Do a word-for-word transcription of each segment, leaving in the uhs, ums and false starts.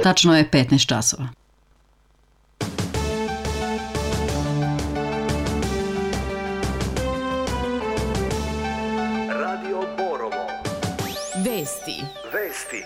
Tačno je petnaest časova. Radio Borovo. Vesti. Vesti.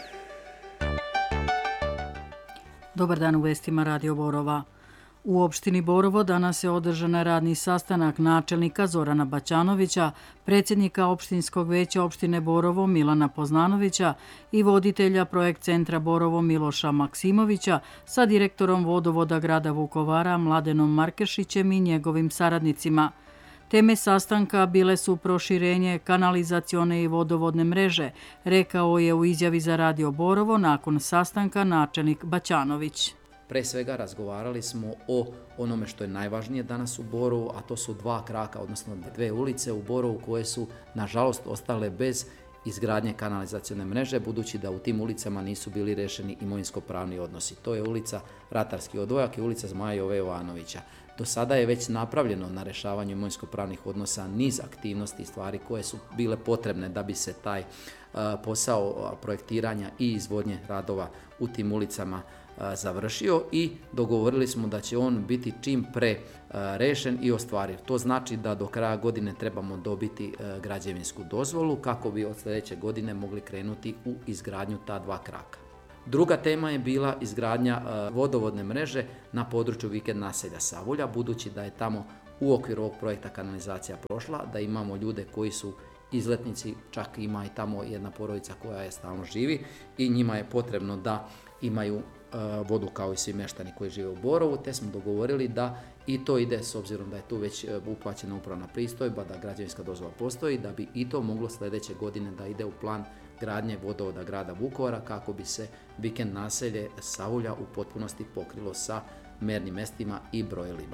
Dobar dan u vestima Radio Borova. U opštini Borovo danas je održan radni sastanak načelnika Zorana Baćanovića, predsjednika opštinskog veća opštine Borovo Milana Poznanovića i voditelja projekt centra Borovo Miloša Maksimovića sa direktorom vodovoda grada Vukovara Mladenom Markešićem i njegovim saradnicima. Teme sastanka bile su proširenje kanalizacione i vodovodne mreže, rekao je u izjavi za Radio Borovo nakon sastanka načelnik Baćanović. Pre svega razgovarali smo o onome što je najvažnije danas u Borovu, a to su dva kraka, odnosno dve ulice u Borovu koje su nažalost ostale bez izgradnje kanalizacione mreže, budući da u tim ulicama nisu bili rešeni imovinsko-pravni odnosi. To je ulica Ratarski odvojak i ulica Zmaja Jove Jovanovića. Do sada je već napravljeno na rešavanju imovinsko-pravnih odnosa niz aktivnosti i stvari koje su bile potrebne da bi se taj uh, posao projektiranja i izvodnje radova u tim ulicama uh, završio i dogovorili smo da će on biti čim pre uh, rešen i ostvariv. To znači da do kraja godine trebamo dobiti uh, građevinsku dozvolu kako bi od sljedeće godine mogli krenuti u izgradnju ta dva kraka. Druga tema je bila izgradnja uh, vodovodne mreže na području vikend naselja Savulja, budući da je tamo u okviru ovog projekta kanalizacija prošla, da imamo ljude koji su izletnici, čak ima i tamo jedna porodica koja je stalno živi i njima je potrebno da imaju uh, vodu kao i svi meštani koji žive u Borovu, te smo dogovorili da i to ide, s obzirom da je tu već uplaćena upravna pristojba, da građevinska dozvola postoji, da bi i to moglo sljedeće godine da ide u plan gradnje vodovoda grada Vukovara kako bi se vikend naselje Savulja u potpunosti pokrilo sa mernim mestima i brojilima.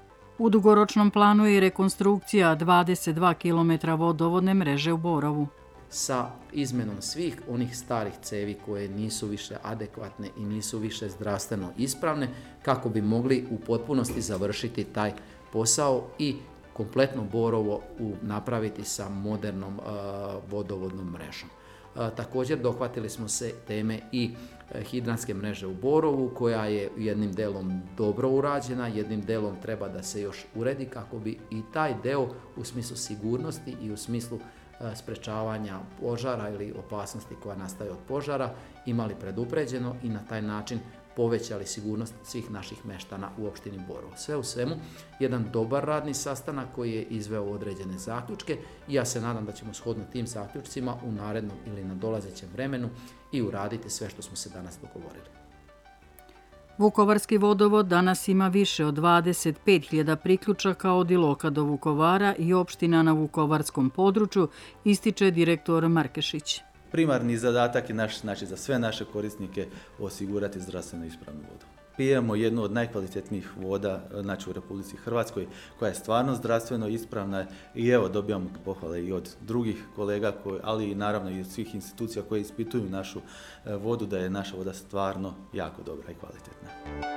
U dugoročnom planu je rekonstrukcija dvadeset dva kilometra vodovodne mreže u Borovu. Sa izmenom svih onih starih cevi koje nisu više adekvatne i nisu više zdravstveno ispravne, kako bi mogli u potpunosti završiti taj posao i kompletno Borovo napraviti sa modernom uh, vodovodnom mrežom. Također dohvatili smo se teme i hidranske mreže u Borovu koja je jednim delom dobro urađena, jednim delom treba da se još uredi kako bi i taj deo u smislu sigurnosti i u smislu sprečavanja požara ili opasnosti koja nastaje od požara imali predupređeno i na taj način povećali sigurnost svih naših meštana u opštini Borovo. Sve u svemu, jedan dobar radni sastanak koji je izveo određene zaključke i ja se nadam da ćemo shodno tim zaključcima u narednom ili na dolazećem vremenu i uraditi sve što smo se danas dogovorili. Vukovarski vodovod danas ima više od dvadeset pet hiljada priključaka od Iloka do Vukovara i opština na vukovarskom području, ističe direktor Markešić. Primarni zadatak je naš, znači za sve naše korisnike osigurati zdravstveno ispravnu vodu. Pijemo jednu od najkvalitetnijih voda znači u Republici Hrvatskoj koja je stvarno zdravstveno ispravna i evo dobijamo pohvale i od drugih kolega, koji, ali i naravno i od svih institucija koje ispituju našu vodu da je naša voda stvarno jako dobra i kvalitetna.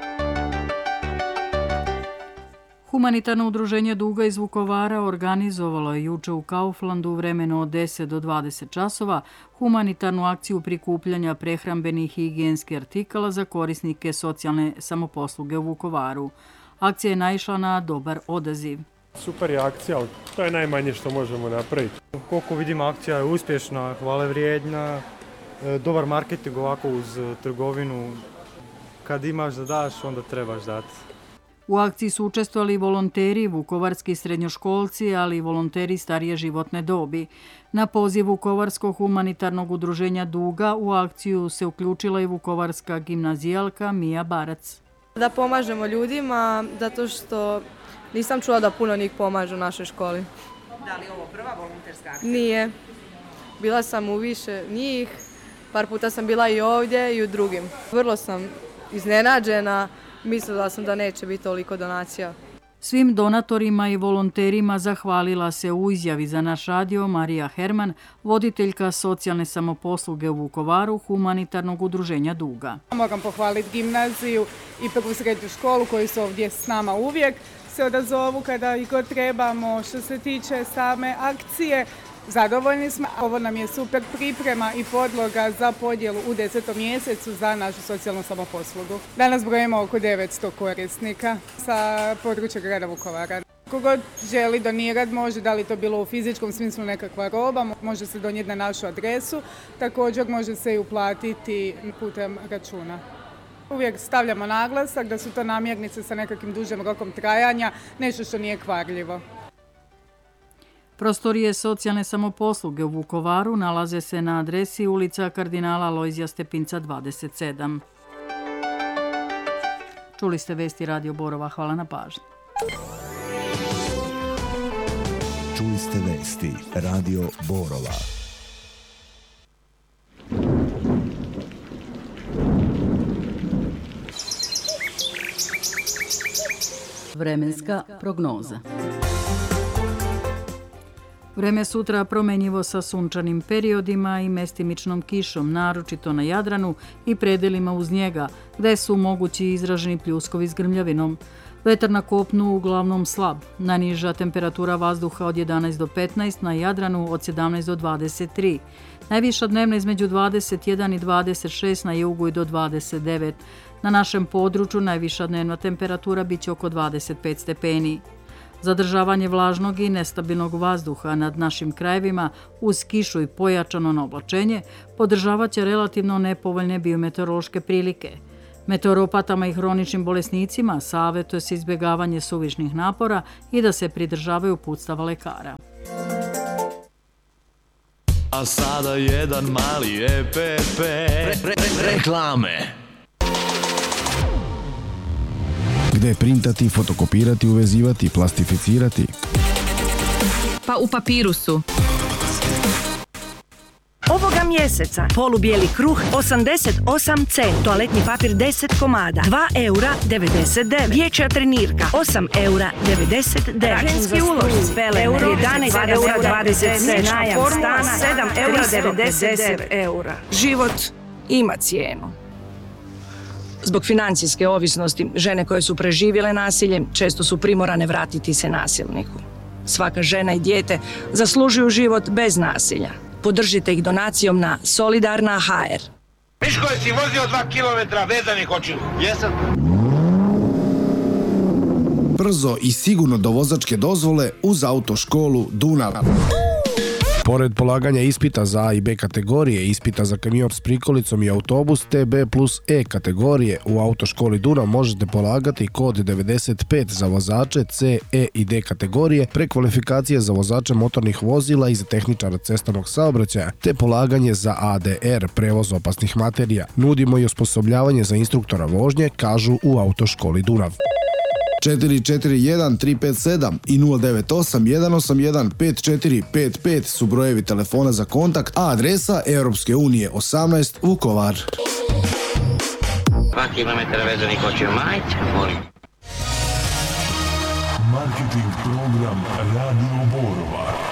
Humanitarno udruženje Duga iz Vukovara organizovalo je juče u Kauflandu u vremenu od deset do dvadeset časova humanitarnu akciju prikupljanja prehrambenih i higijenskih artikala za korisnike socijalne samoposluge u Vukovaru. Akcija je naišla na dobar odaziv. Super je akcija, to je najmanje što možemo napraviti. Koliko vidim, akcija je uspješna, hvale vrijedna, dobar marketing ovako uz trgovinu. Kad imaš da daš, onda trebaš dati. U akciji su učestvovali volonteri, vukovarski srednjoškolci, ali i volonteri starije životne dobi. Na poziv Vukovarskog humanitarnog udruženja Duga u akciju se uključila i vukovarska gimnazijalka Mija Barac. Da pomažemo ljudima, zato što nisam čula da puno njih pomažu u našoj školi. Da li je ovo prva volonterska akcija? Nije. Bila sam u više njih, par puta sam bila i ovdje i u drugim. Vrlo sam iznenađena. Mislila sam da neće biti toliko donacija. Svim donatorima i volonterima zahvalila se u izjavi za naš radio Marija Herman, voditeljka socijalne samoposluge u Vukovaru humanitarnog udruženja Duga. Moram pohvaliti gimnaziju i prvu srednju školu koji su ovdje s nama uvijek. Se odazovu kada i god trebamo. Što se tiče same akcije, Zadovoljni smo, ovo nam je super priprema i podloga za podjelu u desetom mjesecu za našu socijalnu samoposlugu. Danas brojimo oko devetsto korisnika sa područja grada Vukovara. Kogod želi donirati može, da li to bilo u fizičkom smislu nekakva roba, može se donijeti na našu adresu, također može se i uplatiti putem računa. Uvijek stavljamo naglasak da su to namirnice sa nekakvim dužim rokom trajanja, nešto što nije kvarljivo. Prostorije socijalne samoposluge u Vukovaru nalaze se na adresi ulica Kardinala Lojzija Stepinca dvadeset sedam. Čuli ste vesti Radio Borova, hvala na pažnji. Čuli ste vesti Radio Borova. Vremenska prognoza. Vreme sutra promenjivo sa sunčanim periodima i mestimičnom kišom, naročito na Jadranu i predelima uz njega, gde su mogući izraženi pljuskovi s grmljavinom. Vetar na kopnu uglavnom slab, najniža temperatura vazduha od jedanaest do petnaest, na Jadranu od sedamnaest do dvadeset tri. Najviša dnevna između dvadeset jedan i dvadeset šest, na jugu i do dvadeset devet. Na našem području najviša dnevna temperatura biće oko dvadeset pet stepeni. Zadržavanje vlažnog i nestabilnog vazduha nad našim krajevima uz kišu i pojačano oblačenje podržavat će relativno nepovoljne biometeorološke prilike. Meteoropatama i hroničnim bolesnicima savjetuje se izbjegavanje suvišnih napora i da se pridržavaju uputstava lekara. A sada jedan mali E P P. Re, re, re, reklame. Gde printati, fotokopirati, uvezivati, plastificirati? Pa u Papirusu. Ovoga mjeseca polubijeli kruh osamdeset osam centi, toaletni papir deset komada, dva eura devedeset devet, dječja trenirka osam eura devedeset devet, ženski ulošci euro jedanaest eura dvadeset sedam, najam stana sedam eura devedeset devet eura. Život ima cijenu. Zbog financijske ovisnosti, žene koje su preživjele nasilje često su primorane vratiti se nasilniku. Svaka žena i dijete zaslužuju život bez nasilja. Podržite ih donacijom na Solidarna точка ха ер. Miško, jesi vozio dva kilometra vezanih očiju? Jesam. Brzo i sigurno do vozačke dozvole uz autoškolu Dunav. Pored polaganja ispita za A i B kategorije, ispita za kamion s prikolicom i autobus te B plus E kategorije, u autoškoli Dunav možete polagati kod devedeset pet za vozače C, E i D kategorije, prekvalifikacije za vozače motornih vozila i za tehničara cestovnog saobraćaja, te polaganje za A D R, prevoz opasnih materija. Nudimo i osposobljavanje za instruktora vožnje, kažu u autoškoli Dunav. četiri četiri jedan tri pet sedam i nula devet osam jedan osam jedan pet četiri pet pet su brojevi telefona za kontakt, a adresa Europske unije osamnaest Vukovar. dva kilometra vezanih očiju, majte, molim. Marketing program Radio Borova.